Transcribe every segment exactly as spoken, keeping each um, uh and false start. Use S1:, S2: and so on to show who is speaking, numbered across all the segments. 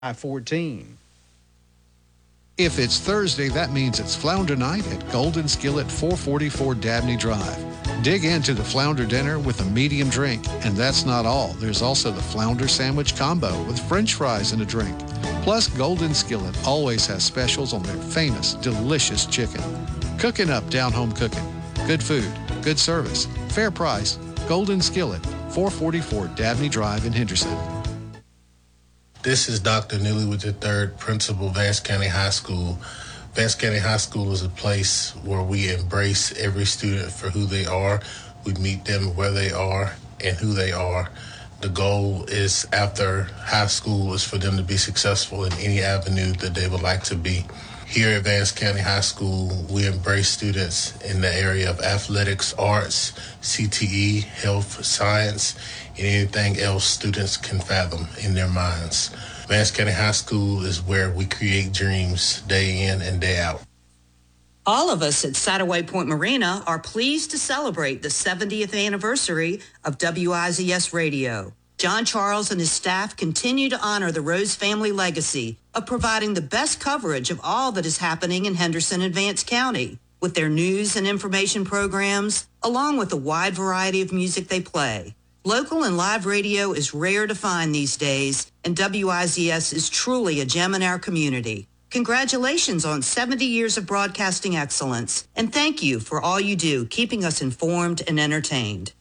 S1: I fourteen.
S2: If it's Thursday, that means it's Flounder Night at Golden Skillet, four forty-four Dabney Drive. Dig into the Flounder dinner with a medium drink. And that's not all. There's also the Flounder Sandwich Combo with French fries and a drink. Plus, Golden Skillet always has specials on their famous, delicious chicken. Cooking up down home cooking. Good food, good service, fair price. Golden Skillet, four forty-four Dabney Drive in Henderson.
S3: This is Doctor Newlywoods the third, Principal, Vance County High School. Vance County High School is a place where we embrace every student for who they are. We meet them where they are and who they are. The goal is, after high school, is for them to be successful in any avenue that they would like to be. Here at Vance County High School, we embrace students in the area of athletics, arts, C T E, health, science, and anything else students can fathom in their minds. Vance County High School is where we create dreams day in and day out.
S4: All of us at Saddleway Point Marina are pleased to celebrate the seventieth anniversary of W I Z S Radio. John Charles and his staff continue to honor the Rose family legacy of providing the best coverage of all that is happening in Henderson and Vance County with their news and information programs, along with the wide variety of music they play. Local and live radio is rare to find these days, and W I Z S is truly a gem in our community. Congratulations on seventy years of broadcasting excellence, and thank you for all you do, keeping us informed and entertained.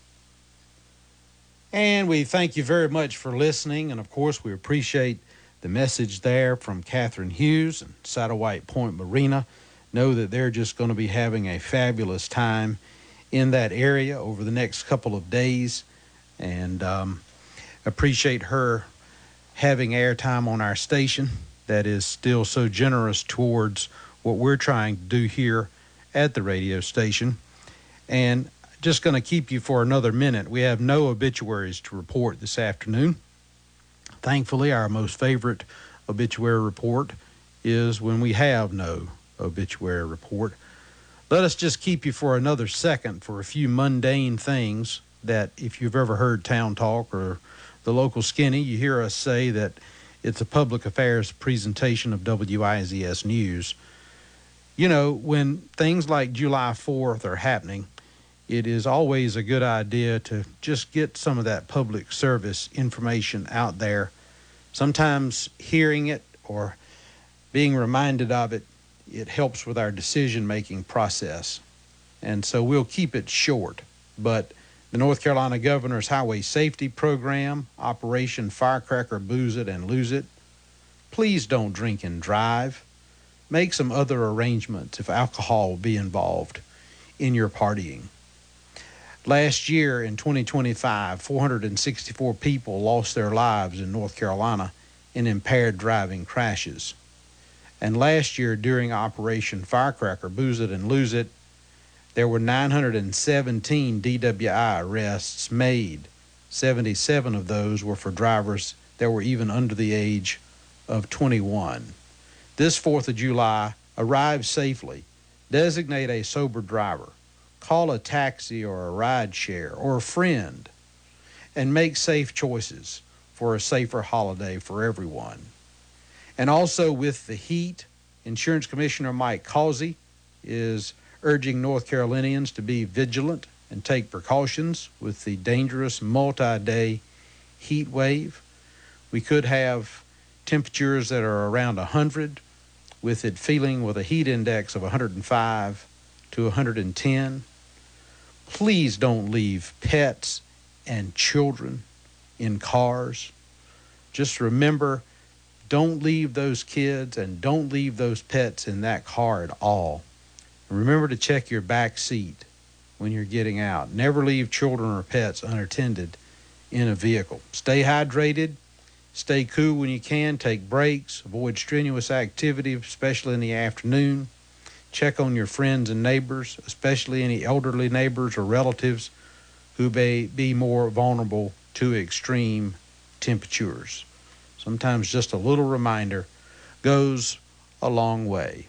S1: And we thank you very much for listening. And, of course, we appreciate the message there from Catherine Hughes and Saddlewhite Point Marina. Know that they're just going to be having a fabulous time in that area over the next couple of days. And um, appreciate her having airtime on our station that is still so generous towards what we're trying to do here at the radio station. And just going to keep you for another minute. We have no obituaries to report this afternoon. Thankfully, our most favorite obituary report is when we have no obituary report. Let us just keep you for another second for a few mundane things that, if you've ever heard Town Talk or the local skinny, you hear us say that it's a public affairs presentation of W I Z S News. You know, when things like July fourth are happening, it is always a good idea to just get some of that public service information out there. Sometimes hearing it or being reminded of it, it helps with our decision-making process. And so we'll keep it short. But the North Carolina Governor's Highway Safety Program, Operation Firecracker Booze It and Lose It. Please don't drink and drive. Make some other arrangements if alcohol will be involved in your partying. Last year in twenty twenty-five, four hundred sixty-four people lost their lives in North Carolina in impaired driving crashes. And last year during Operation Firecracker Booze It and Lose It, there were nine hundred seventeen D W I arrests made. seventy-seven of those were for drivers that were even under the age of twenty-one. This fourth of July, arrive safely. Designate a sober driver. Call a taxi or a ride share or a friend, and make safe choices for a safer holiday for everyone. And also with the heat, Insurance Commissioner Mike Causey is urging North Carolinians to be vigilant and take precautions with the dangerous multi-day heat wave. We could have temperatures that are around one hundred, with it feeling with a heat index of one hundred five to one hundred ten. Please don't leave pets and children in cars. Just remember, don't leave those kids and don't leave those pets in that car at all. And remember to check your back seat when you're getting out. Never leave children or pets unattended in a vehicle. Stay hydrated. Stay cool when you can. Take breaks. Avoid strenuous activity, especially in the afternoon. Check on your friends and neighbors, especially any elderly neighbors or relatives who may be more vulnerable to extreme temperatures. Sometimes just a little reminder goes a long way.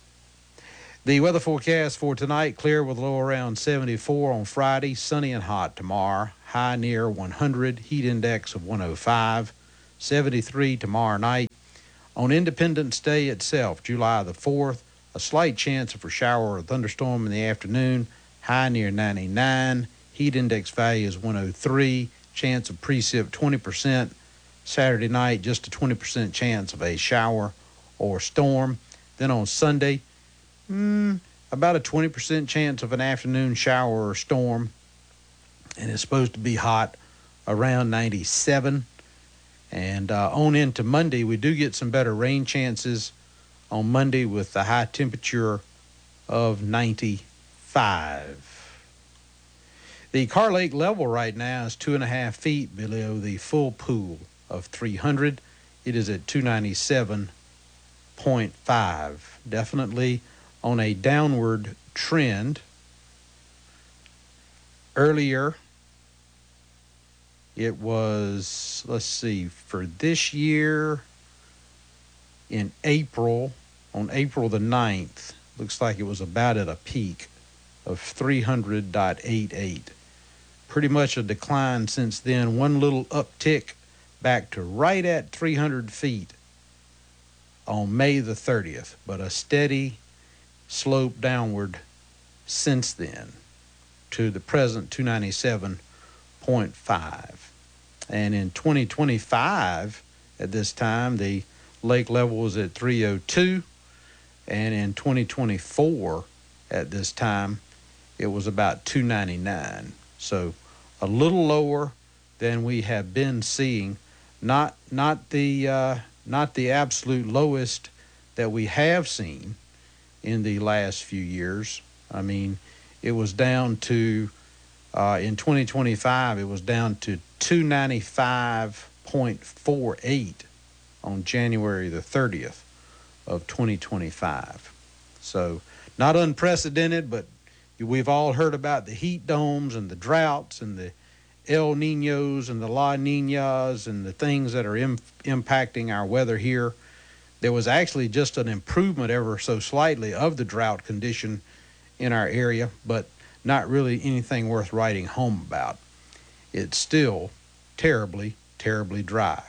S1: The weather forecast for tonight, clear with low around seventy-four on Friday, sunny and hot tomorrow, high near one hundred, heat index of one oh five. seventy-three tomorrow night. On Independence Day itself, July the fourth, a slight chance of a shower or thunderstorm in the afternoon, high near ninety-nine. Heat index value is one oh three. Chance of precip twenty percent. Saturday night, just a twenty percent chance of a shower or storm. Then on Sunday, mm, about a twenty percent chance of an afternoon shower or storm. And it's supposed to be hot, around ninety-seven. And uh, on into Monday, we do get some better rain chances on Monday with the high temperature of ninety-five. The Car Lake level right now is two and a half feet below the full pool of three hundred. It is at two ninety-seven point five. Definitely on a downward trend. Earlier, it was, let's see, for this year in April, on April the ninth, looks like it was about at a peak of three hundred point eight eight. Pretty much a decline since then. One little uptick back to right at three hundred feet on May the thirtieth, but a steady slope downward since then to the present two ninety-seven point five. And in twenty twenty-five, at this time, the lake level was at three oh two, and in twenty twenty-four, at this time, it was about two ninety-nine. So a little lower than we have been seeing. Not not the uh, not the absolute lowest that we have seen in the last few years. I mean, it was down to uh, in twenty twenty-five, it was down to two ninety-five point four eight on January the thirtieth of twenty twenty-five. So not unprecedented, but we've all heard about the heat domes and the droughts and the El Niños and the La Niñas and the things that are im- impacting our weather here. There was actually just an improvement ever so slightly of the drought condition in our area, but not really anything worth writing home about. It's still terribly, terribly dry.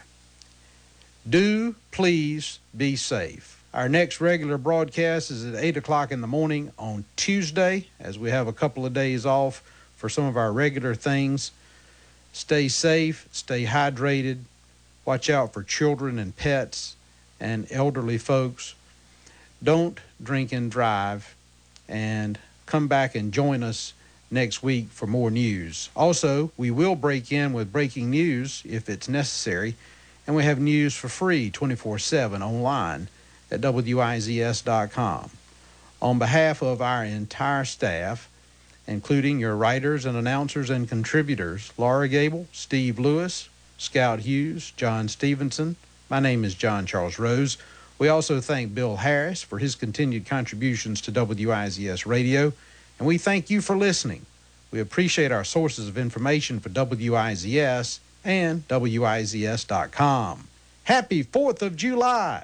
S1: Do please be safe. Our next regular broadcast is at eight o'clock in the morning on Tuesday, as we have a couple of days off for some of our regular things. Stay safe, stay hydrated, watch out for children and pets and elderly folks. Don't drink and drive, and come back and join us next week for more news. Also, we will break in with breaking news if it's necessary, and we have news for free twenty-four seven online at W I Z S dot com. On behalf of our entire staff, including your writers and announcers and contributors, Laura Gable, Steve Lewis, Scout Hughes, John Stevenson, my name is John Charles Rose. We also thank Bill Harris for his continued contributions to W I Z S Radio, and we thank you for listening. We appreciate our sources of information for W I Z S and W I Z S dot com. Happy fourth of July!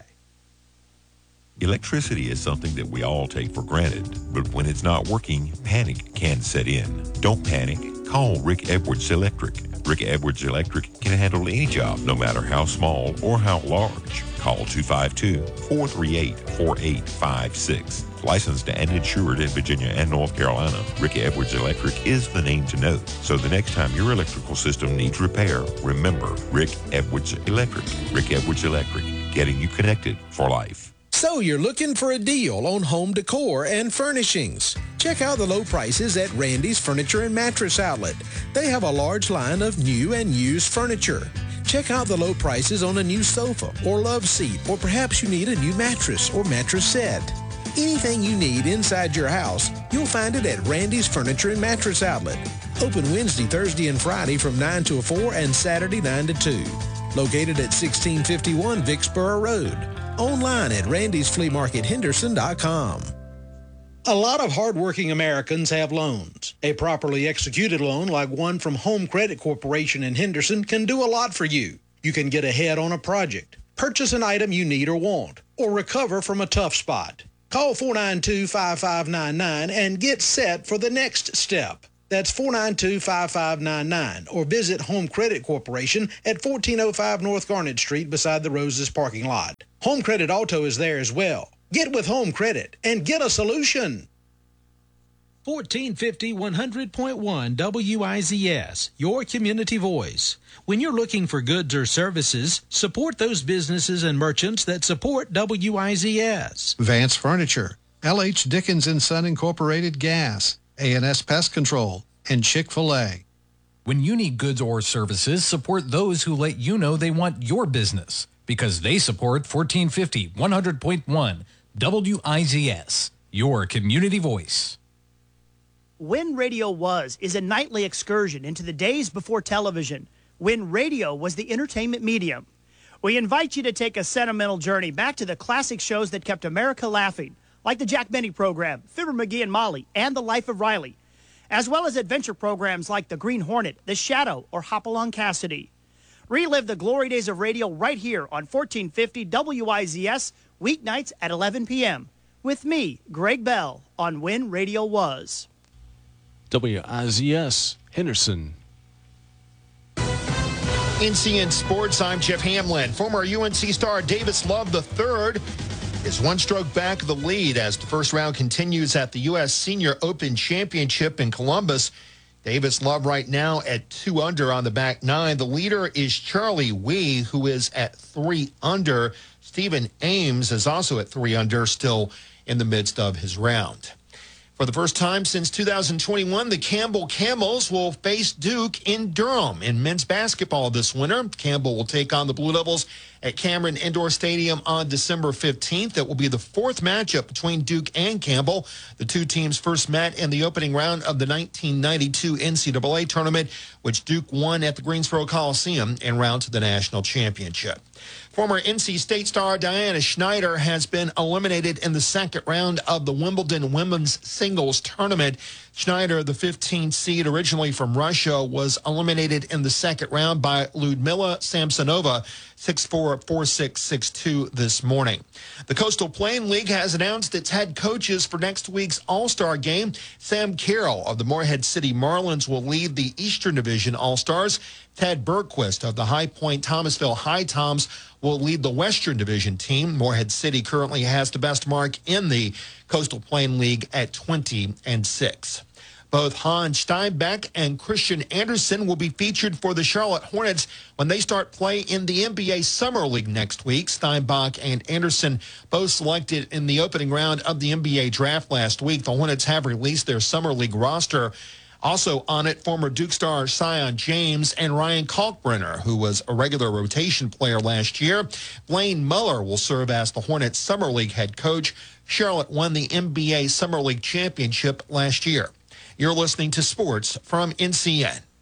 S5: Electricity is something that we all take for granted, but when it's not working, panic can set in. Don't panic. Call Rick Edwards Electric. Rick Edwards Electric can handle any job, no matter how small or how large. Call two five two, four three eight, four eight five six. Licensed and insured in Virginia and North Carolina, Rick Edwards Electric is the name to know. So the next time your electrical system needs repair, remember Rick Edwards Electric. Rick Edwards Electric, getting you connected for life.
S6: So you're looking for a deal on home decor and furnishings. Check out the low prices at Randy's Furniture and Mattress Outlet. They have a large line of new and used furniture. Check out the low prices on a new sofa or love seat, or perhaps you need a new mattress or mattress set. Anything you need inside your house, you'll find it at Randy's Furniture and Mattress Outlet. Open Wednesday, Thursday, and Friday from nine to four and Saturday nine to two. Located at sixteen fifty-one Vicksboro Road. Online at randys flea market henderson dot com. A lot of hardworking Americans have loans. A properly executed loan like one from Home Credit Corporation in Henderson can do a lot for you. You can get ahead on a project, purchase an item you need or want, or recover from a tough spot. Call four nine two, five five nine nine and get set for the next step. That's four nine two, five five nine nine. Or visit Home Credit Corporation at fourteen oh five North Garnet Street beside the Roses parking lot. Home Credit Auto is there as well. Get with Home Credit and get a solution. fourteen fifty, one hundred point one W I Z S, your community voice. When you're looking for goods or services, support those businesses and merchants that support W I Z S.
S2: Vance Furniture, L H Dickens and Son Incorporated Gas, A and S Pest Control, and Chick-fil-A.
S7: When you need goods or services, support those who let you know they want your business, because they support fourteen fifty, one hundred point one W I Z S, your community voice.
S8: When Radio Was is a nightly excursion into the days before television, when radio was the entertainment medium. We invite you to take a sentimental journey back to the classic shows that kept America laughing, like the Jack Benny Program, Fibber McGee and Molly, and The Life of Riley, as well as adventure programs like The Green Hornet, The Shadow, or Hopalong Cassidy. Relive the glory days of radio right here on fourteen fifty W I Z S, weeknights at eleven p.m. with me, Greg Bell, on When Radio Was.
S9: W I Z S, Henderson.
S10: N C N Sports, I'm Jeff Hamlin. Former U N C star Davis Love the third is one stroke back of the lead as the first round continues at the U S Senior Open Championship in Columbus. Davis Love right now at two under on the back nine. The leader is Charlie Wee, who is at three under. Stephen Ames is also at three under, still in the midst of his round. For the first time since two thousand twenty-one, the Campbell Camels will face Duke in Durham in men's basketball this winter. Campbell will take on the Blue Devils at Cameron Indoor Stadium on December fifteenth. It will be the fourth matchup between Duke and Campbell. The two teams first met in the opening round of the nineteen ninety-two N C double A tournament, which Duke won at the Greensboro Coliseum en route to the national championship. Former N C State star Diana Schneider has been eliminated in the second round of the Wimbledon women's singles tournament. Schneider, the fifteenth seed originally from Russia, was eliminated in the second round by Ludmila Samsonova, six four, four six, six two this morning. The Coastal Plain League has announced its head coaches for next week's All-Star game. Sam Carroll of the Morehead City Marlins will lead the Eastern Division All-Stars. Ted Bergquist of the High Point Thomasville High Toms will lead the Western Division team. Morehead City currently has the best mark in the Coastal Plain League at twenty and six. Both Hans Steinbeck and Christian Anderson will be featured for the Charlotte Hornets when they start play in the N B A Summer League next week. Steinbeck and Anderson both selected in the opening round of the N B A draft last week. The Hornets have released their Summer League roster. Also on it, former Duke star Sion James and Ryan Kalkbrenner, who was a regular rotation player last year. Blaine Muller will serve as the Hornets Summer League head coach. Charlotte won the N B A Summer League championship last year. You're listening to Sports from N C N.